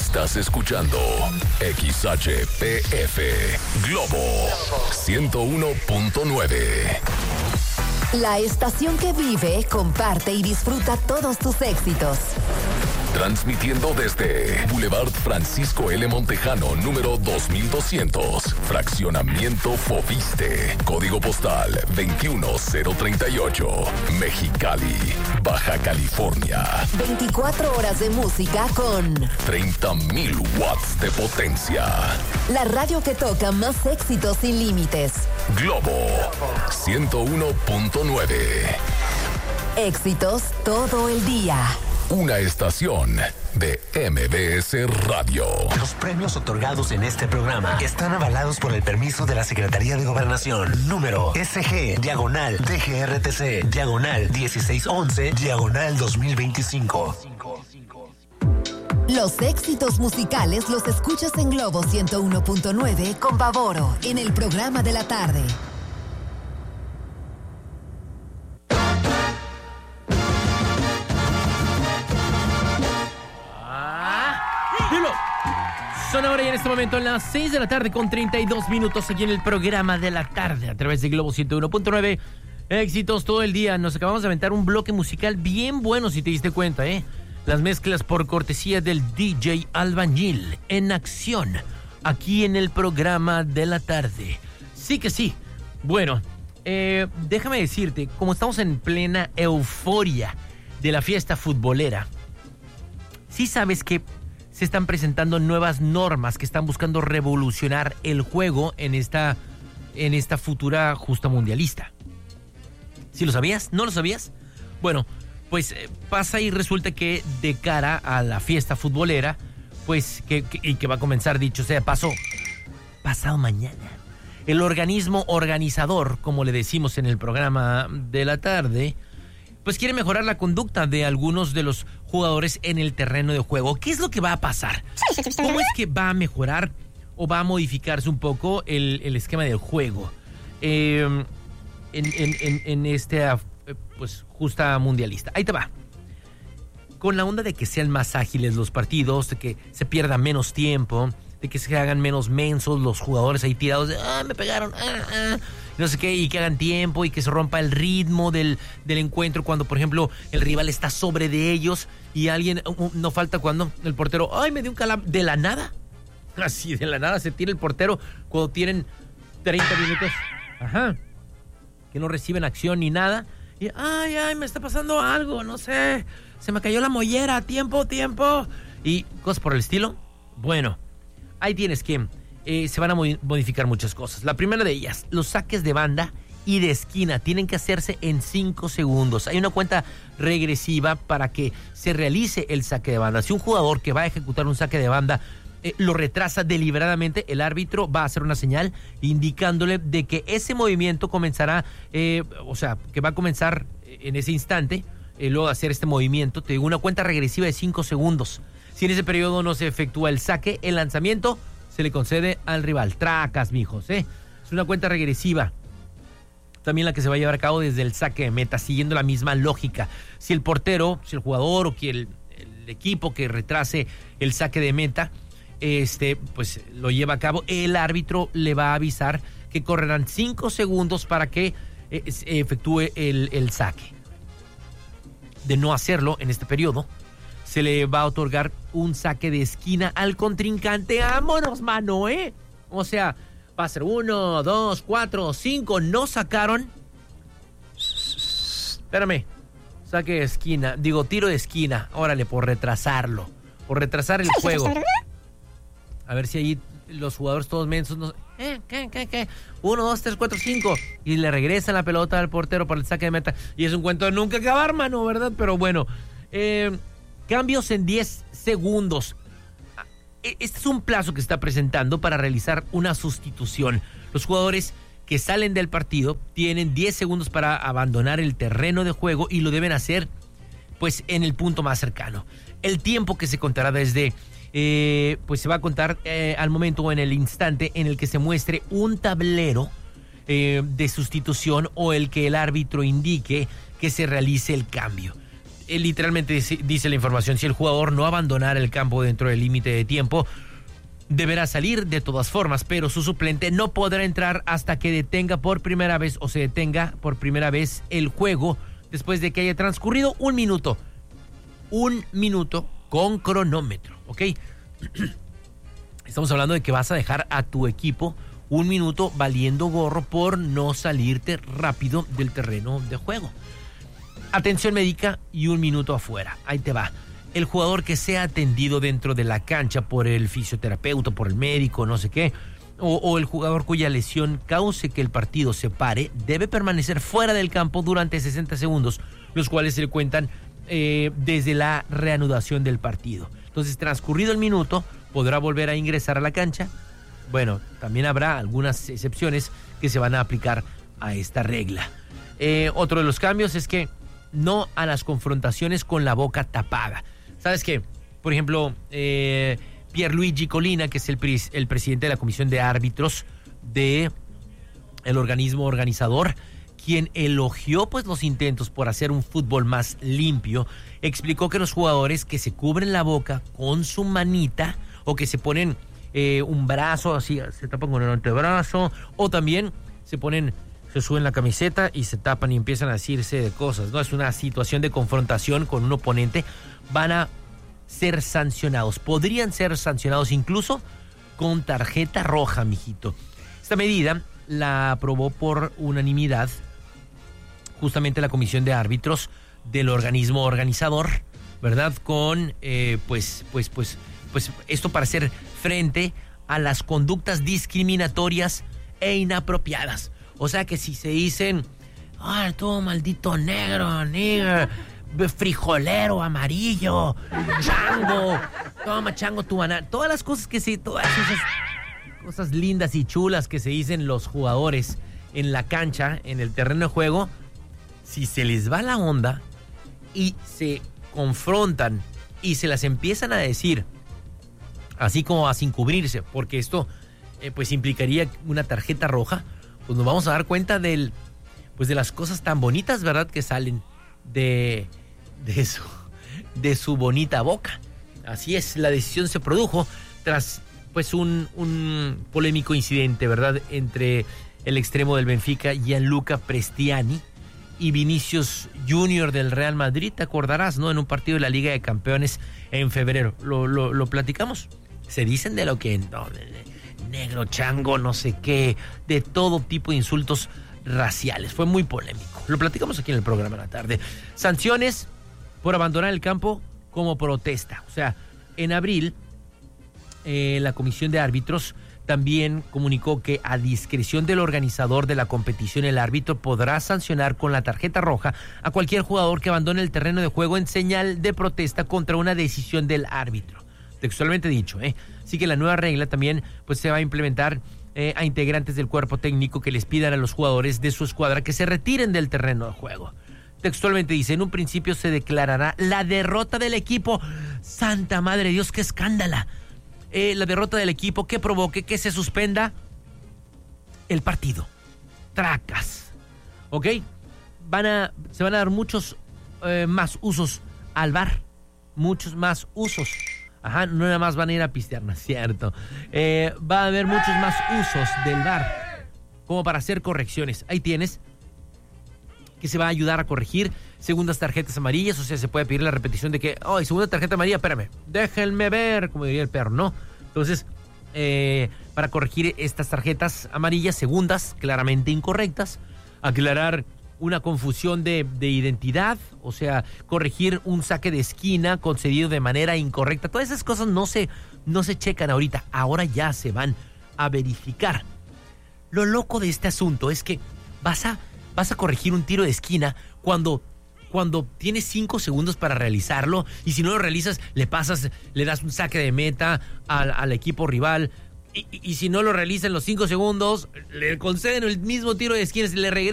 Estás escuchando XHPF Globo 101.9. La estación que vive, comparte y disfruta todos tus éxitos. Transmitiendo desde Boulevard Francisco L. Montejano, número 2200, Fraccionamiento Fobiste, Código Postal 21038, Mexicali, Baja California. 24 horas de música con 30,000 watts de potencia. La radio que toca más éxitos sin límites. Globo 101.9. Éxitos todo el día. Una estación de MBS Radio. Los premios otorgados en este programa están avalados por el permiso de la Secretaría de Gobernación. Número SG/DGRTC/1611/2025. Los éxitos musicales los escuchas en Globo 101.9 con Pavoro en el programa de la tarde. Son ahora y en este momento en las 6 de la tarde con 32 minutos aquí en el programa de la tarde a través de Globo 101.9. Éxitos todo el día. Nos acabamos de aventar un bloque musical bien bueno, si te diste cuenta, ¿eh? Las mezclas por cortesía del DJ Albañil en acción aquí en el programa de la tarde. Sí que sí. Bueno, déjame decirte, como estamos en plena euforia de la fiesta futbolera, sí sabes que se están presentando nuevas normas que están buscando revolucionar el juego en esta futura justa mundialista. ¿Sí lo sabías? ¿No lo sabías? Bueno, pues pasa y resulta que de cara a la fiesta futbolera, pues que va a comenzar, dicho sea pasado mañana, el organismo organizador, como le decimos en el programa de la tarde, pues quiere mejorar la conducta de algunos de los jugadores en el terreno de juego. ¿Qué es lo que va a pasar? ¿Cómo es que va a mejorar o va a modificarse un poco el esquema del juego en esta pues justa mundialista? Ahí te va. Con la onda de que sean más ágiles los partidos, de que se pierda menos tiempo, de que se hagan menos mensos los jugadores ahí tirados de me pegaron, no sé qué, y que hagan tiempo y que se rompa el ritmo del encuentro cuando, por ejemplo, el rival está sobre de ellos y alguien, no falta cuando el portero, me dio un calambre, de la nada, así de la nada se tira el portero cuando tienen 30 minutos, que no reciben acción ni nada, y me está pasando algo, no sé, se me cayó la mollera, tiempo, y cosas por el estilo. Bueno, ahí tienes que se van a modificar muchas cosas. La primera de ellas, los saques de banda y de esquina tienen que hacerse en 5 segundos. Hay una cuenta regresiva para que se realice el saque de banda. Si un jugador que va a ejecutar un saque de banda lo retrasa deliberadamente, el árbitro va a hacer una señal indicándole de que ese movimiento comenzará, que va a comenzar en ese instante, luego de hacer este movimiento. Te digo, una cuenta regresiva de 5 segundos. Si en ese periodo no se efectúa el saque, el lanzamiento se le concede al rival. Tracas, mijos, Es una cuenta regresiva. También la que se va a llevar a cabo desde el saque de meta, siguiendo la misma lógica. Si el portero, si el jugador o que el equipo que retrase el saque de meta, pues lo lleva a cabo, el árbitro le va a avisar que correrán 5 segundos para que efectúe el saque. De no hacerlo en este periodo, se le va a otorgar un saque de esquina al contrincante. ¡Vámonos, mano, O sea, va a ser 1, 2, 4, 5. No sacaron. Espérame. Saque de esquina. Digo, tiro de esquina. Órale, por retrasarlo. Por retrasar el juego. A ver si ahí los jugadores todos mensos. ¿Qué? 1, 2, 3, 4, 5. Y le regresa la pelota al portero para el saque de meta. Y es un cuento de nunca acabar, mano, ¿verdad? Pero bueno. Cambios en 10 segundos. Este es un plazo que se está presentando para realizar una sustitución. Los jugadores que salen del partido tienen 10 segundos para abandonar el terreno de juego y lo deben hacer pues en el punto más cercano. El tiempo que se contará desde pues se va a contar al momento o en el instante en el que se muestre un tablero de sustitución o el que el árbitro indique que se realice el cambio. literalmente dice la información, si el jugador no abandonara el campo dentro del límite de tiempo, deberá salir de todas formas, pero su suplente no podrá entrar hasta que detenga por primera vez o se detenga por primera vez el juego después de que haya transcurrido 1 minuto. 1 minuto con cronómetro, ¿ok? Estamos hablando de que vas a dejar a tu equipo 1 minuto valiendo gorro por no salirte rápido del terreno de juego. Atención médica y 1 minuto afuera. Ahí te va. El jugador que sea atendido dentro de la cancha por el fisioterapeuta, por el médico, no sé qué, o el jugador cuya lesión cause que el partido se pare, debe permanecer fuera del campo durante 60 segundos, los cuales se le cuentan desde la reanudación del partido. Entonces, transcurrido el minuto, podrá volver a ingresar a la cancha. Bueno, también habrá algunas excepciones que se van a aplicar a esta regla. Otro de los cambios es que no a las confrontaciones con la boca tapada. ¿Sabes qué? Por ejemplo, Pierluigi Collina, que es el presidente de la Comisión de Árbitros del organismo organizador, quien elogió pues los intentos por hacer un fútbol más limpio, explicó que los jugadores que se cubren la boca con su manita o que se ponen un brazo así, se tapan con el antebrazo, o también se suben la camiseta y se tapan y empiezan a decirse de cosas, ¿no? Es una situación de confrontación con un oponente. Van a ser sancionados. Podrían ser sancionados incluso con tarjeta roja, mijito. Esta medida la aprobó por unanimidad justamente la Comisión de Árbitros del organismo organizador, ¿verdad? Con, pues esto para hacer frente a las conductas discriminatorias e inapropiadas. O sea que si se dicen, tú maldito negro, frijolero, amarillo, chango, toma chango tu banana, todas las cosas todas esas cosas lindas y chulas que se dicen los jugadores en la cancha, en el terreno de juego, si se les va la onda y se confrontan y se las empiezan a decir, así como a sin cubrirse, porque esto pues implicaría una tarjeta roja, pues nos vamos a dar cuenta de las cosas tan bonitas, ¿verdad?, que salen de su bonita boca. Así es, la decisión se produjo tras pues un polémico incidente, ¿verdad?, entre el extremo del Benfica, Gianluca Prestiani, y Vinicius Junior del Real Madrid, te acordarás, ¿no?, en un partido de la Liga de Campeones en febrero. Lo platicamos. Se dicen de lo que negro, chango, no sé qué, de todo tipo de insultos raciales. Fue muy polémico. Lo platicamos aquí en el programa de la tarde. Sanciones por abandonar el campo como protesta. O sea, en abril, la Comisión de Árbitros también comunicó que a discreción del organizador de la competición, el árbitro podrá sancionar con la tarjeta roja a cualquier jugador que abandone el terreno de juego en señal de protesta contra una decisión del árbitro. Textualmente dicho, Así que la nueva regla también pues se va a implementar a integrantes del cuerpo técnico que les pidan a los jugadores de su escuadra que se retiren del terreno de juego. Textualmente dice, en un principio se declarará la derrota del equipo. ¡Santa madre de Dios, qué escándala! La derrota del equipo que provoque que se suspenda el partido. Tracas. ¿Ok? Se van a dar muchos más usos al VAR. Muchos más usos. Ajá, no nada más van a ir a pistear, ¿no es cierto? Va a haber muchos más usos del VAR como para hacer correcciones. Ahí tienes que se va a ayudar a corregir segundas tarjetas amarillas, o sea, se puede pedir la repetición de que, segunda tarjeta amarilla, espérame, déjenme ver, como diría el perro, ¿no? Entonces, para corregir estas tarjetas amarillas, segundas, claramente incorrectas, aclarar una confusión de identidad, o sea, corregir un saque de esquina concedido de manera incorrecta. Todas esas cosas no se checan ahora ya se van a verificar. Lo loco de este asunto es que vas a corregir un tiro de esquina cuando tienes 5 segundos para realizarlo, y si no lo realizas, le das un saque de meta al equipo rival, y si no lo realiza en los 5 segundos, le conceden el mismo tiro de esquina, le regresa